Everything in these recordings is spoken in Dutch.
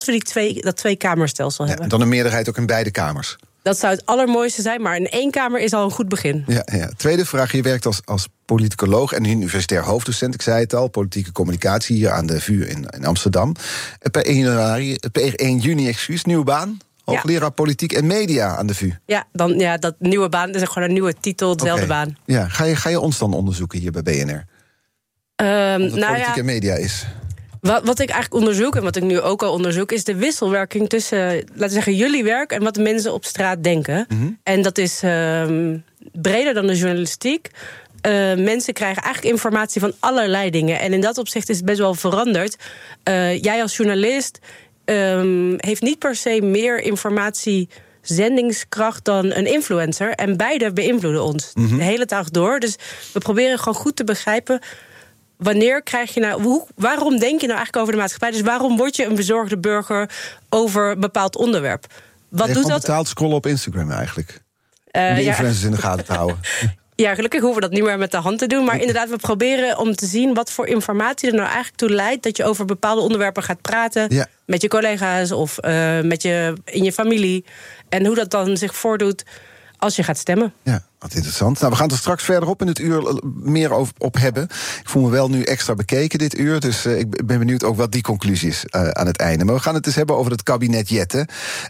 we dat twee-kamerstelsel hebben. En dan een meerderheid ook in beide kamers. Dat zou het allermooiste zijn, maar in 1 kamer is al een goed begin. Ja. Tweede vraag, je werkt als politicoloog en universitair hoofddocent. Ik zei het al, politieke communicatie hier aan de VU in Amsterdam. Per 1 juni, nieuwe baan. Hoogleraar politiek en media aan de VU. Ja, dat nieuwe baan is gewoon een nieuwe titel, dezelfde baan. Ja, ga je ons dan onderzoeken hier bij BNR? Politiek en media is. Wat ik eigenlijk onderzoek, en wat ik nu ook al onderzoek, is de wisselwerking tussen, laten we zeggen, jullie werk en wat de mensen op straat denken. Mm-hmm. En dat is breder dan de journalistiek. Mensen krijgen eigenlijk informatie van allerlei dingen. En in dat opzicht is het best wel veranderd. Jij als journalist heeft niet per se meer informatiezendingskracht dan een influencer. En beide beïnvloeden ons de hele dag door. Dus we proberen gewoon goed te begrijpen, wanneer krijg je nou, waarom denk je nou eigenlijk over de maatschappij? Dus waarom word je een bezorgde burger over een bepaald onderwerp? Wat doet dat? Betaald scrollen op Instagram eigenlijk. Om de influencers in de gaten te houden. Ja, gelukkig hoeven we dat niet meer met de hand te doen. Maar inderdaad, we proberen om te zien wat voor informatie er nou eigenlijk toe leidt dat je over bepaalde onderwerpen gaat praten met je collega's of in je familie. En hoe dat dan zich voordoet als je gaat stemmen. Ja, wat interessant. Nou, we gaan er straks verderop in het uur meer op hebben. Ik voel me wel nu extra bekeken dit uur, dus ik ben benieuwd ook wat die conclusie is aan het einde. Maar we gaan het eens hebben over het kabinet Jette.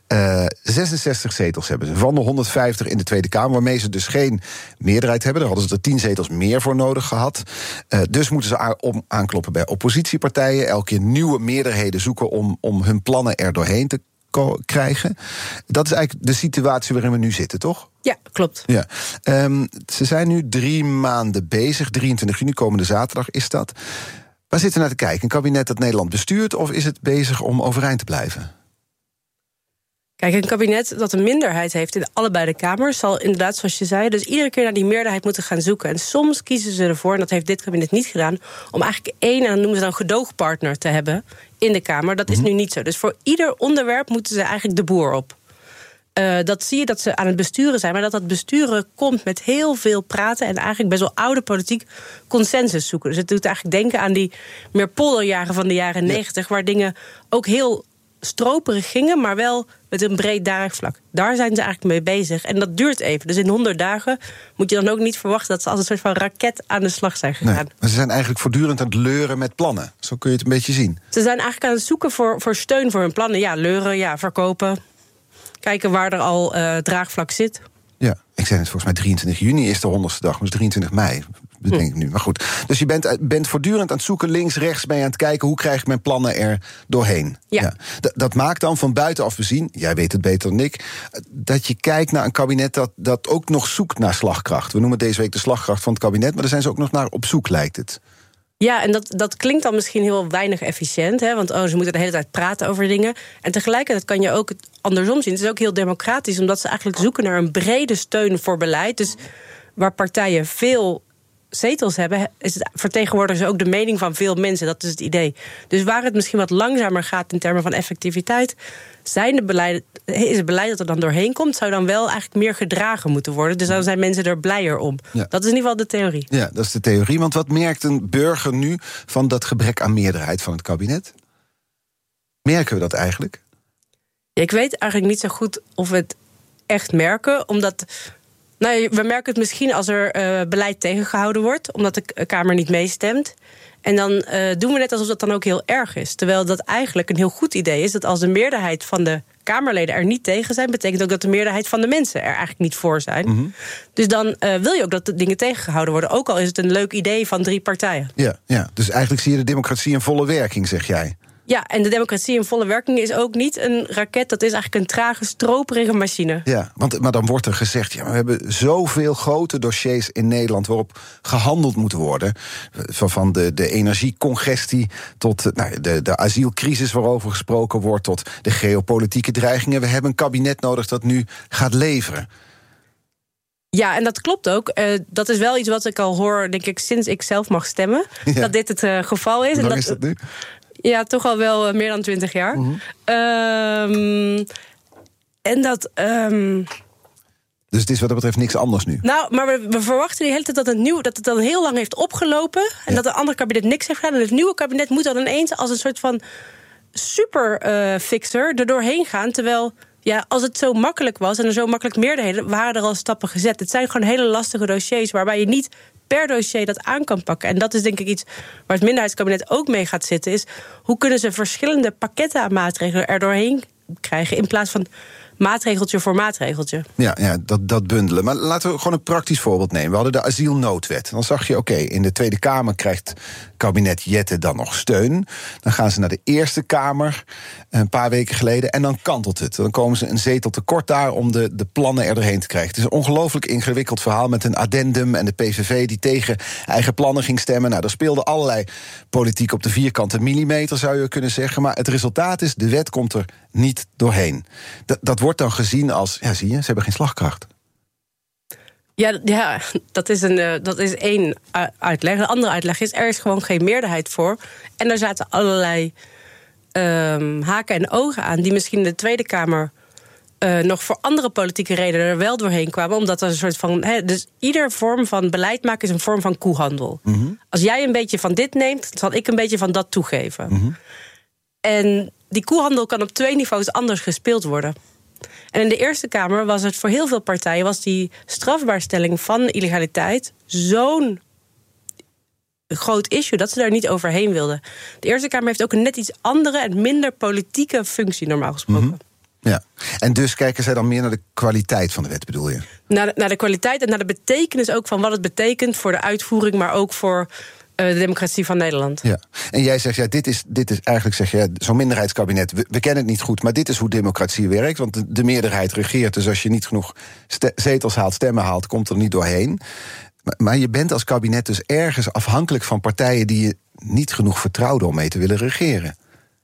66 zetels hebben ze, van de 150 in de Tweede Kamer, waarmee ze dus geen meerderheid hebben. Daar hadden ze er 10 zetels meer voor nodig gehad. Dus moeten ze aankloppen bij oppositiepartijen, elke keer nieuwe meerderheden zoeken om hun plannen er doorheen te krijgen. Dat is eigenlijk de situatie waarin we nu zitten, toch? Ja, klopt. Ja. Ze zijn nu 3 maanden bezig. 23 juni, komende zaterdag is dat. Waar zitten we naar te kijken? Een kabinet dat Nederland bestuurt, of is het bezig om overeind te blijven? Kijk, een kabinet dat een minderheid heeft in allebei de kamers zal inderdaad, zoals je zei, dus iedere keer naar die meerderheid moeten gaan zoeken. En soms kiezen ze ervoor, en dat heeft dit kabinet niet gedaan, om eigenlijk één, en dat noemen ze dan gedoogpartner te hebben in de Kamer. Dat is nu niet zo. Dus voor ieder onderwerp moeten ze eigenlijk de boer op. Dat zie je dat ze aan het besturen zijn, maar dat besturen komt met heel veel praten en eigenlijk best wel oude politiek consensus zoeken. Dus het doet eigenlijk denken aan die meer polderjaren van de jaren 90, waar dingen ook heel stroperig gingen, maar wel met een breed draagvlak. Daar zijn ze eigenlijk mee bezig. En dat duurt even. Dus in 100 dagen moet je dan ook niet verwachten dat ze als een soort van raket aan de slag zijn gegaan. Nee, maar ze zijn eigenlijk voortdurend aan het leuren met plannen. Zo kun je het een beetje zien. Ze zijn eigenlijk aan het zoeken voor steun voor hun plannen. Ja, leuren, verkopen. Kijken waar er al draagvlak zit. Ja, ik zei het volgens mij 23 juni is de 100ste dag, dus 23 mei. Bedenk ik nu, maar goed. Dus je bent voortdurend aan het zoeken, links, rechts, mee aan het kijken, hoe krijg ik mijn plannen er doorheen? Ja. Dat maakt dan van buitenaf bezien, jij weet het beter dan ik, dat je kijkt naar een kabinet dat ook nog zoekt naar slagkracht. We noemen deze week de slagkracht van het kabinet, maar daar zijn ze ook nog naar op zoek, lijkt het. Ja, en dat klinkt dan misschien heel weinig efficiënt, hè? Want ze moeten de hele tijd praten over dingen. En tegelijkertijd kan je ook het andersom zien. Het is ook heel democratisch, omdat ze eigenlijk zoeken naar een brede steun voor beleid. Dus waar partijen veel zetels hebben, vertegenwoordigen ze ook de mening van veel mensen. Dat is het idee. Dus waar het misschien wat langzamer gaat in termen van effectiviteit, is het beleid dat er dan doorheen komt, zou dan wel eigenlijk meer gedragen moeten worden. Dus dan zijn mensen er blijer om. Ja. Dat is in ieder geval de theorie. Ja, dat is de theorie. Want wat merkt een burger nu van dat gebrek aan meerderheid van het kabinet? Merken we dat eigenlijk? Ja, ik weet eigenlijk niet zo goed of we het echt merken, omdat we merken het misschien als er beleid tegengehouden wordt, omdat de Kamer niet meestemt. En dan doen we net alsof dat dan ook heel erg is. Terwijl dat eigenlijk een heel goed idee is, dat als de meerderheid van de Kamerleden er niet tegen zijn, betekent ook dat de meerderheid van de mensen er eigenlijk niet voor zijn. Mm-hmm. Dus dan wil je ook dat de dingen tegengehouden worden, ook al is het een leuk idee van 3 partijen. Ja, dus eigenlijk zie je de democratie in volle werking, zeg jij. Ja, en de democratie in volle werking is ook niet een raket. Dat is eigenlijk een trage, stroperige machine. Ja, maar dan wordt er gezegd, we hebben zoveel grote dossiers in Nederland waarop gehandeld moet worden. Van de energiecongestie tot de asielcrisis waarover gesproken wordt, tot de geopolitieke dreigingen. We hebben een kabinet nodig dat nu gaat leveren. Ja, en dat klopt ook. Dat is wel iets wat ik al hoor, denk ik, sinds ik zelf mag stemmen. Ja. Dat dit het geval is. Hoe lang is dat nu? Ja, toch al wel meer dan 20 jaar. Mm-hmm. En dat Dus het is wat dat betreft niks anders nu? Nou, maar we verwachten de hele tijd dat het dan heel lang heeft opgelopen. En dat een ander kabinet niks heeft gedaan. En het nieuwe kabinet moet dan ineens als een soort van super fixer er doorheen gaan, terwijl als het zo makkelijk was en er zo makkelijk meerderheden, waren er al stappen gezet. Het zijn gewoon hele lastige dossiers waarbij je niet per dossier dat aan kan pakken. En dat is denk ik iets waar het minderheidskabinet ook mee gaat zitten, is hoe kunnen ze verschillende pakketten aan maatregelen er doorheen krijgen in plaats van maatregeltje voor maatregeltje. Ja, dat bundelen. Maar laten we gewoon een praktisch voorbeeld nemen. We hadden de asielnoodwet. Dan zag je, in de Tweede Kamer krijgt kabinet Jette dan nog steun. Dan gaan ze naar de Eerste Kamer een paar weken geleden en dan kantelt het. Dan komen ze een zetel tekort daar om de plannen er doorheen te krijgen. Het is een ongelooflijk ingewikkeld verhaal met een addendum en de PVV die tegen eigen plannen ging stemmen. Nou, er speelde allerlei politiek op de vierkante millimeter, zou je kunnen zeggen. Maar het resultaat is, de wet komt er niet doorheen. Dat wordt dan gezien als, zie je, ze hebben geen slagkracht. Ja, dat is één uitleg. De andere uitleg is, er is gewoon geen meerderheid voor. En er zaten allerlei haken en ogen aan die misschien in de Tweede Kamer nog voor andere politieke redenen er wel doorheen kwamen. Omdat er een soort van. Dus ieder vorm van beleid maken is een vorm van koehandel. Mm-hmm. Als jij een beetje van dit neemt, zal ik een beetje van dat toegeven. Mm-hmm. En die koehandel kan op 2 niveaus anders gespeeld worden. En in de Eerste Kamer was het voor heel veel partijen, die strafbaarstelling van illegaliteit zo'n groot issue dat ze daar niet overheen wilden. De Eerste Kamer heeft ook een net iets andere en minder politieke functie, normaal gesproken. Mm-hmm. Ja, en dus kijken zij dan meer naar de kwaliteit van de wet, bedoel je? Naar de kwaliteit en naar de betekenis ook van wat het betekent voor de uitvoering, maar ook voor de democratie van Nederland. Ja. En jij zegt, dit is eigenlijk, zeg je, zo'n minderheidskabinet, we kennen het niet goed, maar dit is hoe democratie werkt, want de meerderheid regeert, dus als je niet genoeg zetels haalt, stemmen haalt, komt er niet doorheen. Maar je bent als kabinet dus ergens afhankelijk van partijen die je niet genoeg vertrouwden om mee te willen regeren.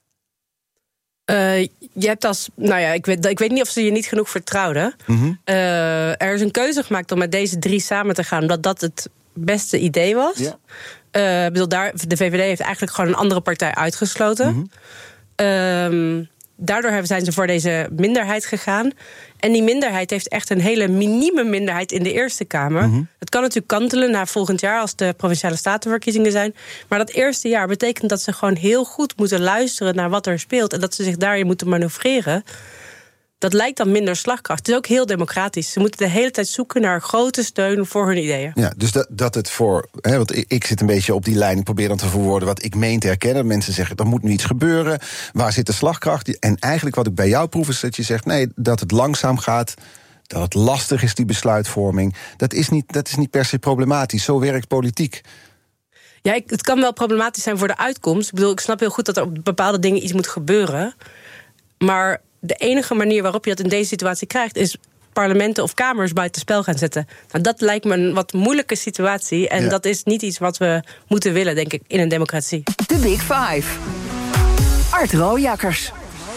Je hebt ik weet niet of ze je niet genoeg vertrouwden. Mm-hmm. Er is een keuze gemaakt om met deze 3 samen te gaan, omdat dat het beste idee was. Ja. De VVD heeft eigenlijk gewoon een andere partij uitgesloten. Mm-hmm. Daardoor zijn ze voor deze minderheid gegaan. En die minderheid heeft echt een hele minieme minderheid in de Eerste Kamer. Mm-hmm. Het kan natuurlijk kantelen naar volgend jaar als de Provinciale Statenverkiezingen zijn. Maar dat eerste jaar betekent dat ze gewoon heel goed moeten luisteren naar wat er speelt. En dat ze zich daarin moeten manoeuvreren. Dat lijkt dan minder slagkracht. Het is ook heel democratisch. Ze moeten de hele tijd zoeken naar grote steun voor hun ideeën. Ja, dus dat het voor. Want ik zit een beetje op die lijn. Ik probeer dan te verwoorden wat ik meen te herkennen. Mensen zeggen, er moet nu iets gebeuren. Waar zit de slagkracht? En eigenlijk wat ik bij jou proef is dat je zegt, nee, dat het langzaam gaat. Dat het lastig is, die besluitvorming. Dat is niet per se problematisch. Zo werkt politiek. Ja, het kan wel problematisch zijn voor de uitkomst. Ik bedoel, ik snap heel goed dat er op bepaalde dingen iets moet gebeuren. Maar de enige manier waarop je dat in deze situatie krijgt, is parlementen of kamers buitenspel gaan zetten. Nou, dat lijkt me een wat moeilijke situatie. En dat is niet iets wat we moeten willen, denk ik, in een democratie. The Big Five. Art Rooijakkers.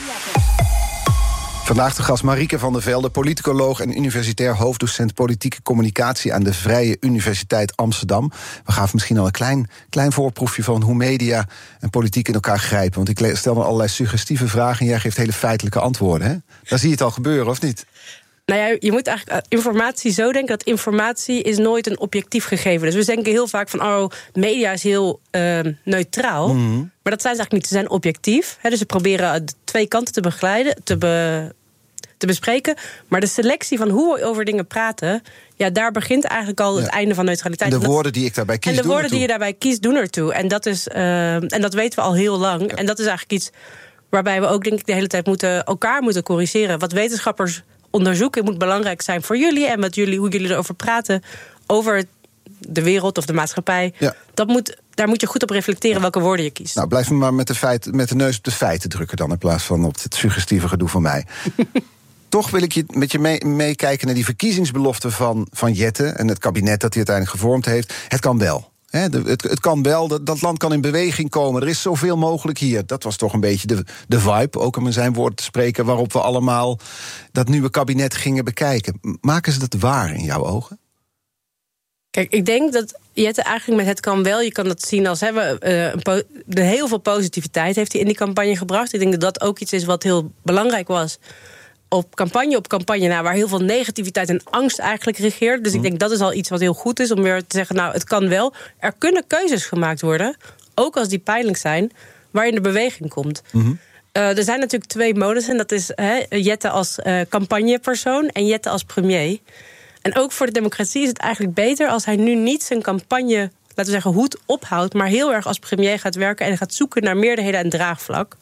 Vandaag de gast Marieke van der Velde, politicoloog en universitair hoofddocent politieke communicatie aan de Vrije Universiteit Amsterdam. We gaven misschien al een klein voorproefje van hoe media en politiek in elkaar grijpen. Want ik stel dan allerlei suggestieve vragen en jij geeft hele feitelijke antwoorden. Hè? Daar zie je het al gebeuren, of niet? Nou ja, je moet eigenlijk informatie zo denken dat informatie is nooit een objectief gegeven. Dus we denken heel vaak van, media is heel neutraal. Mm-hmm. Maar dat zijn ze eigenlijk niet. Ze zijn objectief. Dus ze proberen de 2 kanten te begeleiden, te bespreken. Maar de selectie van hoe we over dingen praten, daar begint eigenlijk al het einde van neutraliteit. En de woorden die ik daarbij kies, en de woorden die je daarbij kiest, doen ertoe. En dat is, en dat weten we al heel lang. Ja. En dat is eigenlijk iets waarbij we ook, denk ik, de hele tijd elkaar moeten corrigeren. Wat wetenschappers onderzoeken moet belangrijk zijn voor jullie en hoe jullie erover praten, over de wereld of de maatschappij. Ja. Daar moet je goed op reflecteren welke woorden je kiest. Nou, blijf me maar met de neus op de feiten drukken dan, in plaats van op het suggestieve gedoe van mij. Toch wil ik met je meekijken naar die verkiezingsbelofte van Jette en het kabinet dat hij uiteindelijk gevormd heeft. Het kan wel. Het kan wel, dat land kan in beweging komen. Er is zoveel mogelijk hier. Dat was toch een beetje de vibe, ook om in zijn woorden te spreken, waarop we allemaal dat nieuwe kabinet gingen bekijken. Maken ze dat waar in jouw ogen? Kijk, ik denk dat Jette eigenlijk met het kan wel, je kan dat zien als heel veel positiviteit heeft hij in die campagne gebracht. Ik denk dat dat ook iets is wat heel belangrijk was op campagne, waar heel veel negativiteit en angst eigenlijk regeert. Dus ik denk dat is al iets wat heel goed is om weer te zeggen, het kan wel. Er kunnen keuzes gemaakt worden, ook als die pijnlijk zijn, waar je in de beweging komt. Mm-hmm. Er zijn natuurlijk 2 modussen. Dat is Jette als campagnepersoon en Jette als premier. En ook voor de democratie is het eigenlijk beter als hij nu niet zijn campagne, laten we zeggen, hoed ophoudt, maar heel erg als premier gaat werken en gaat zoeken naar meerderheden en draagvlak.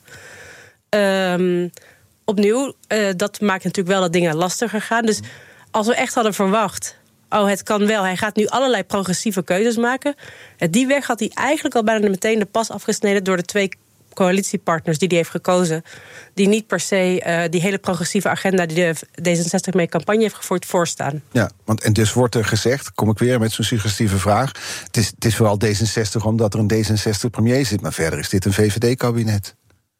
Opnieuw, dat maakt natuurlijk wel dat dingen lastiger gaan. Dus als we echt hadden verwacht, het kan wel, hij gaat nu allerlei progressieve keuzes maken. Die weg had hij eigenlijk al bijna meteen de pas afgesneden door de 2 coalitiepartners die hij heeft gekozen, die niet per se die hele progressieve agenda die de D66 mee campagne heeft gevoerd voorstaan. Ja, en dus wordt er gezegd, kom ik weer met zo'n suggestieve vraag, het is vooral D66 omdat er een D66 premier zit, maar verder is dit een VVD-kabinet.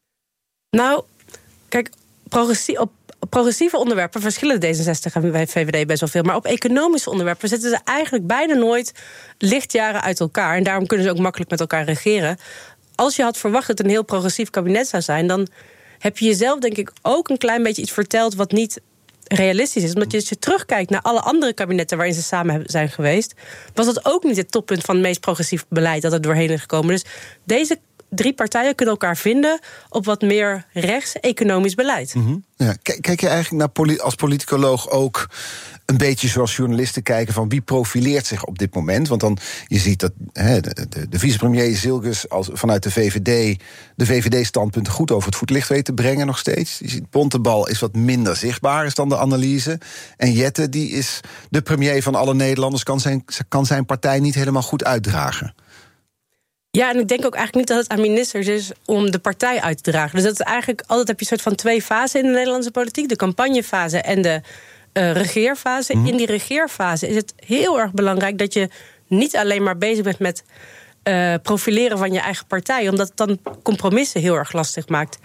Nou, kijk, op progressieve onderwerpen verschillen D66 en VVD best wel veel. Maar op economische onderwerpen zitten ze eigenlijk bijna nooit lichtjaren uit elkaar. En daarom kunnen ze ook makkelijk met elkaar regeren. Als je had verwacht dat het een heel progressief kabinet zou zijn, dan heb je jezelf denk ik ook een klein beetje iets verteld wat niet realistisch is. Omdat als je terugkijkt naar alle andere kabinetten waarin ze samen zijn geweest, was dat ook niet het toppunt van het meest progressief beleid dat er doorheen is gekomen. Dus deze 3 partijen kunnen elkaar vinden op wat meer rechts-economisch beleid. Mm-hmm. Ja, kijk je eigenlijk naar als politicoloog ook een beetje zoals journalisten kijken van wie profileert zich op dit moment? Want dan je ziet dat de vicepremier Zilgus vanuit de VVD-standpunten goed over het voetlicht weet te brengen nog steeds. Je ziet Bontebal is wat minder zichtbaar, is dan de analyse. En Jette, die is de premier van alle Nederlanders, kan zijn partij niet helemaal goed uitdragen. Ja, en ik denk ook eigenlijk niet dat het aan ministers is om de partij uit te dragen. Dus dat is eigenlijk altijd heb je een soort van 2 fasen in de Nederlandse politiek. De campagnefase en de regeerfase. In die regeerfase is het heel erg belangrijk dat je niet alleen maar bezig bent met profileren van je eigen partij, omdat het dan compromissen heel erg lastig maakt.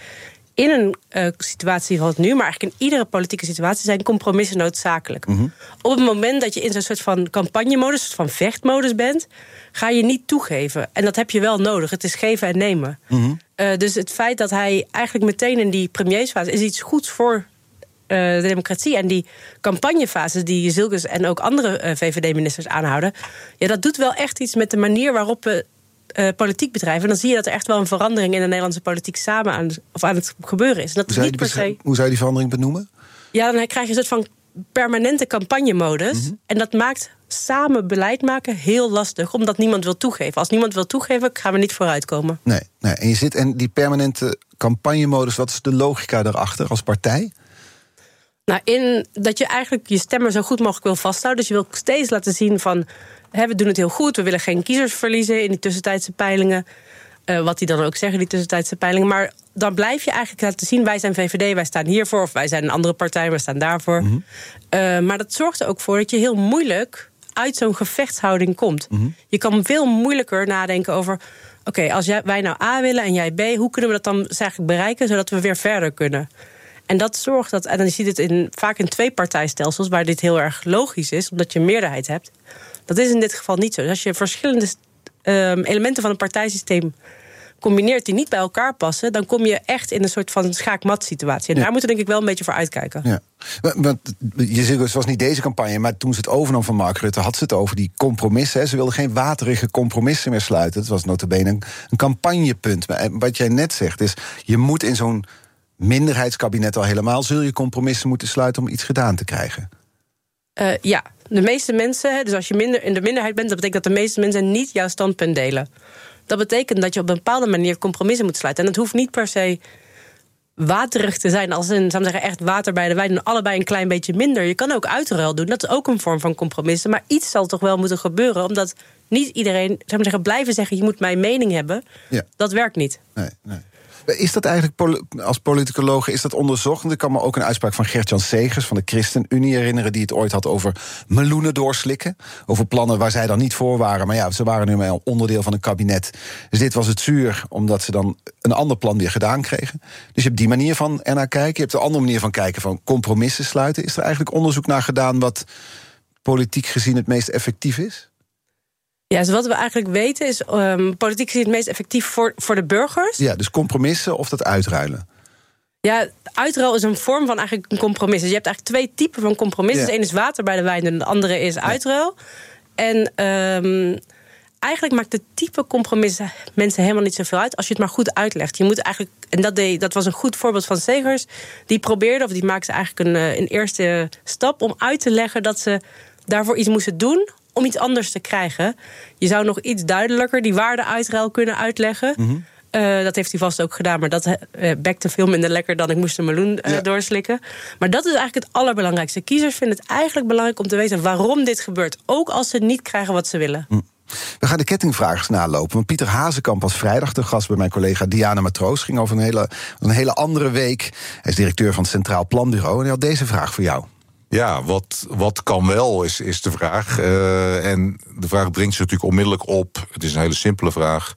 In een situatie zoals nu, maar eigenlijk in iedere politieke situatie zijn compromissen noodzakelijk. Mm-hmm. Op het moment dat je in zo'n soort van campagnemodus, een soort van vechtmodus bent, ga je niet toegeven. En dat heb je wel nodig. Het is geven en nemen. Mm-hmm. Dus het feit dat hij eigenlijk meteen in die premiersfase is iets goeds voor de democratie. En die campagnefases die Zilgus en ook andere VVD-ministers aanhouden, ja, dat doet wel echt iets met de manier waarop we politiek bedrijven. En dan zie je dat er echt wel een verandering in de Nederlandse politiek samen aan het gebeuren is. En dat hoe zou je die verandering benoemen? Ja, dan krijg je een soort van permanente campagnemodus. Mm-hmm. En dat maakt samen beleid maken heel lastig, omdat niemand wil toegeven. Als niemand wil toegeven, gaan we niet vooruitkomen. Nee. En die permanente campagnemodus, wat is de logica daarachter als partij? Nou, in dat je eigenlijk je stemmen zo goed mogelijk wil vasthouden. Dus je wil steeds laten zien van, we doen het heel goed, we willen geen kiezers verliezen in die tussentijdse peilingen. Wat die dan ook zeggen, die tussentijdse peilingen. Maar dan blijf je eigenlijk laten zien, wij zijn VVD, wij staan hiervoor, of wij zijn een andere partij, wij staan daarvoor. Mm-hmm. Maar dat zorgt er ook voor dat je heel moeilijk uit zo'n gevechtshouding komt. Mm-hmm. Je kan veel moeilijker nadenken over, oké, als wij nou A willen en jij B, hoe kunnen we dat dan eigenlijk bereiken, zodat we weer verder kunnen? En dat zorgt dat, en dan zie je het vaak in 2-partijstelsels, waar dit heel erg logisch is, omdat je een meerderheid hebt. Dat is in dit geval niet zo. Dus als je verschillende elementen van een partijsysteem combineert die niet bij elkaar passen, dan kom je echt in een soort van schaakmat situatie. En daar moeten we denk ik wel een beetje voor uitkijken. Ja. Want je zegt, het was niet deze campagne, maar toen ze het overnam van Mark Rutte, had ze het over die compromissen. Hè. Ze wilden geen waterige compromissen meer sluiten. Het was nota bene een campagnepunt. Maar wat jij net zegt is, je moet in zo'n minderheidskabinet al helemaal, zul je compromissen moeten sluiten om iets gedaan te krijgen. Ja, de meeste mensen, dus als je in de minderheid bent, dat betekent dat de meeste mensen niet jouw standpunt delen. Dat betekent dat je op een bepaalde manier compromissen moet sluiten. En het hoeft niet per se waterig te zijn, als in, zou ik zeggen, echt water bij de wijn, en allebei een klein beetje minder. Je kan ook uitruil doen, dat is ook een vorm van compromissen. Maar iets zal toch wel moeten gebeuren, omdat niet iedereen, zou ik zeggen, blijven zeggen, je moet mijn mening hebben. Ja. Dat werkt niet. Nee. Is dat eigenlijk, als politicoloog, is dat onderzocht? Ik kan me ook een uitspraak van Gert-Jan Segers van de ChristenUnie herinneren, die het ooit had over meloenen doorslikken. Over plannen waar zij dan niet voor waren. Maar ja, ze waren nu maar onderdeel van een kabinet. Dus dit was het zuur, omdat ze dan een ander plan weer gedaan kregen. Dus je hebt die manier van ernaar kijken. Je hebt de andere manier van kijken, van compromissen sluiten. Is er eigenlijk onderzoek naar gedaan wat politiek gezien het meest effectief is? Ja, dus wat we eigenlijk weten is, politiek gezien het meest effectief voor de burgers. Ja, dus compromissen of dat uitruilen? Ja, uitruil is een vorm van eigenlijk een compromis. Dus je hebt eigenlijk 2 typen van compromissen. Ja. De ene is water bij de wijn en de andere is uitruil. En eigenlijk maakt het type compromis mensen helemaal niet zoveel uit als je het maar goed uitlegt. Je moet eigenlijk, en dat was een goed voorbeeld van Segers, die probeerde, of die maakte eigenlijk een eerste stap om uit te leggen dat ze daarvoor iets moesten doen om iets anders te krijgen. Je zou nog iets duidelijker die waardeuitruil kunnen uitleggen. Mm-hmm. Dat heeft hij vast ook gedaan, maar dat bekte veel minder lekker dan ik moest een meloen doorslikken. Maar dat is eigenlijk het allerbelangrijkste. Kiezers vinden het eigenlijk belangrijk om te weten waarom dit gebeurt. Ook als ze niet krijgen wat ze willen. We gaan de kettingvragers nalopen. Want Pieter Hazekamp was vrijdag de gast bij mijn collega Diana Matroos. Ging over een hele andere week. Hij is directeur van het Centraal Planbureau. En hij had deze vraag voor jou. Ja, wat kan wel, is de vraag. En de vraag dringt zich natuurlijk onmiddellijk op. Het is een hele simpele vraag.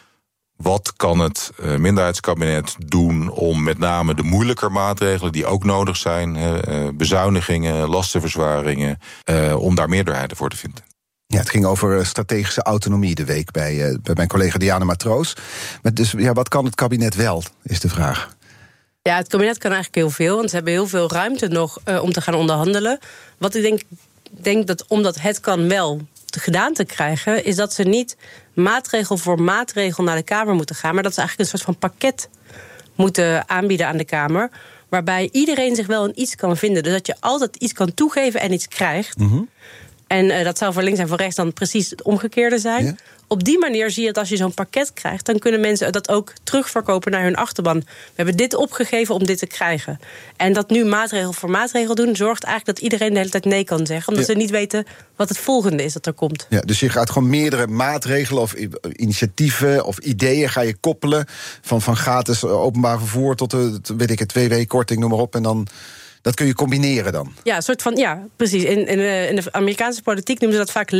Wat kan het minderheidskabinet doen om met name de moeilijker maatregelen die ook nodig zijn, bezuinigingen, lastenverzwaringen, om daar meerderheden voor te vinden? Ja, het ging over strategische autonomie de week bij mijn collega Diana Matroos. Maar dus, wat kan het kabinet wel, is de vraag. Ja, het kabinet kan eigenlijk heel veel, want ze hebben heel veel ruimte nog om te gaan onderhandelen. Wat ik denk dat omdat het kan wel gedaan te krijgen, is dat ze niet maatregel voor maatregel naar de Kamer moeten gaan, maar dat ze eigenlijk een soort van pakket moeten aanbieden aan de Kamer, waarbij iedereen zich wel in iets kan vinden. Dus dat je altijd iets kan toegeven en iets krijgt. Mm-hmm. En dat zou voor links en voor rechts dan precies het omgekeerde zijn. Ja. Op die manier zie je dat als je zo'n pakket krijgt, dan kunnen mensen dat ook terugverkopen naar hun achterban. We hebben dit opgegeven om dit te krijgen. En dat nu maatregel voor maatregel doen, zorgt eigenlijk dat iedereen de hele tijd nee kan zeggen. Omdat ze niet weten wat het volgende is dat er komt. Ja, dus je gaat gewoon meerdere maatregelen of initiatieven of ideeën ga je koppelen. Van gratis openbaar vervoer tot weet ik het, 2W-korting, noem maar op. En dan dat kun je combineren dan. Ja, een soort van, ja, precies. In de Amerikaanse politiek noemen ze dat vaak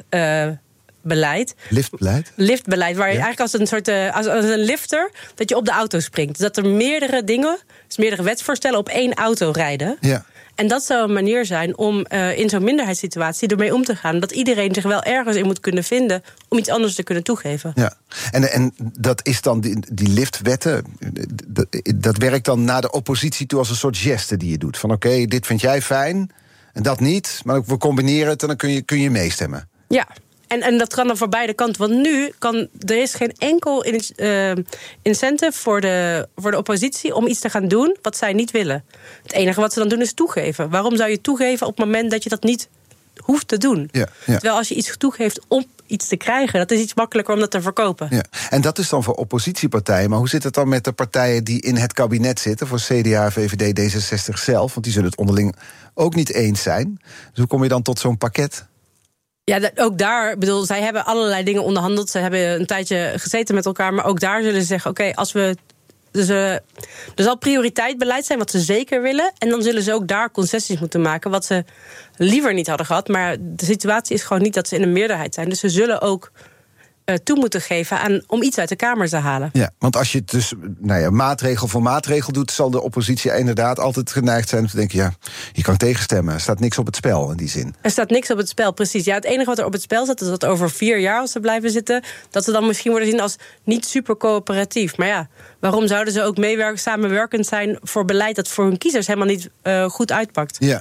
liftbeleid. Liftbeleid? Liftbeleid, waar je eigenlijk als een soort als een lifter dat je op de auto springt. Dus dat er meerdere dingen, dus meerdere wetsvoorstellen op één auto rijden. Ja. En dat zou een manier zijn om in zo'n minderheidssituatie ermee om te gaan. Dat iedereen zich wel ergens in moet kunnen vinden om iets anders te kunnen toegeven. Ja. En dat is dan die liftwetten, dat werkt dan naar de oppositie toe als een soort geste die je doet. Van oké, dit vind jij fijn en dat niet, maar we combineren het en dan kun je meestemmen. Ja. En dat kan dan voor beide kanten. Want nu er is geen enkel incentive voor de oppositie om iets te gaan doen wat zij niet willen. Het enige wat ze dan doen is toegeven. Waarom zou je toegeven op het moment dat je dat niet hoeft te doen? Ja. Terwijl als je iets toegeeft om iets te krijgen, dat is iets makkelijker om dat te verkopen. Ja. En dat is dan voor oppositiepartijen. Maar hoe zit het dan met de partijen die in het kabinet zitten? Voor CDA, VVD, D66 zelf. Want die zullen het onderling ook niet eens zijn. Dus hoe kom je dan tot zo'n pakket? Ja, ook daar, zij hebben allerlei dingen onderhandeld. Ze hebben een tijdje gezeten met elkaar. Maar ook daar zullen ze zeggen, oké, als we er zal prioriteitbeleid zijn wat ze zeker willen. En dan zullen ze ook daar concessies moeten maken wat ze liever niet hadden gehad. Maar de situatie is gewoon niet dat ze in een meerderheid zijn. Dus ze zullen ook toe moeten geven om iets uit de Kamer te halen. Ja, want als je het dus maatregel voor maatregel doet, zal de oppositie inderdaad altijd geneigd zijn om te denken, ja, je kan tegenstemmen. Er staat niks op het spel in die zin. Er staat niks op het spel, precies. Ja, het enige wat er op het spel staat is dat over 4 jaar, als ze blijven zitten, dat ze dan misschien worden gezien als niet super coöperatief. Maar ja, waarom zouden ze ook samenwerkend zijn voor beleid dat voor hun kiezers helemaal niet goed uitpakt? Ja.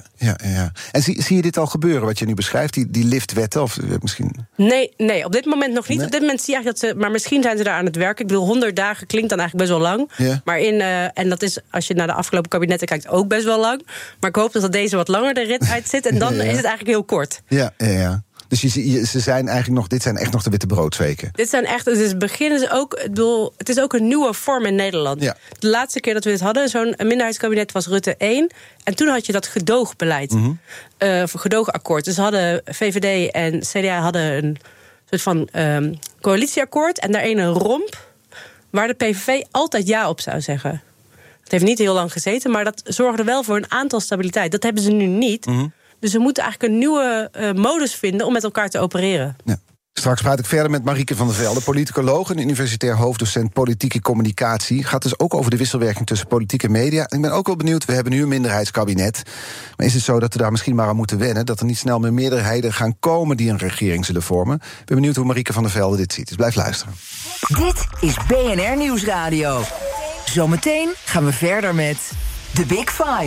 En zie je dit al gebeuren, wat je nu beschrijft, die liftwetten? Of misschien? Nee, op dit moment nog niet. Nee? Op dit moment zie je eigenlijk dat maar misschien zijn ze daar aan het werken. Ik bedoel, 100 dagen klinkt dan eigenlijk best wel lang. Ja. Maar en dat is, als je naar de afgelopen kabinetten kijkt, ook best wel lang. Maar ik hoop dat deze wat langer de rit uit zit. En dan is het eigenlijk heel kort. Ja. Dus ze zijn eigenlijk nog, dit zijn echt nog de witte broodsweken. Dit zijn echt, dus beginnen ze ook, het is ook een nieuwe vorm in Nederland. Ja. De laatste keer dat we dit hadden, zo'n minderheidskabinet was Rutte 1. En toen had je dat gedoogbeleid, gedoogakkoord. Dus hadden VVD en CDA hadden een soort van coalitieakkoord en daarin een romp waar de PVV altijd ja op zou zeggen. Dat heeft niet heel lang gezeten, maar dat zorgde wel voor een aantal stabiliteit. Dat hebben ze nu niet. Dus we moeten eigenlijk een nieuwe modus vinden om met elkaar te opereren. Ja. Straks praat ik verder met Marieke van der Velde, politicoloog en universitair hoofddocent politieke communicatie. Gaat dus ook over de wisselwerking tussen politiek en media. En ik ben ook wel benieuwd, we hebben nu een minderheidskabinet. Maar is het zo dat we daar misschien maar aan moeten wennen? Dat er niet snel meer meerderheden gaan komen die een regering zullen vormen? Ik ben benieuwd hoe Marieke van der Velde dit ziet. Dus blijf luisteren. Dit is BNR Nieuwsradio. Zometeen gaan we verder met The Big Five.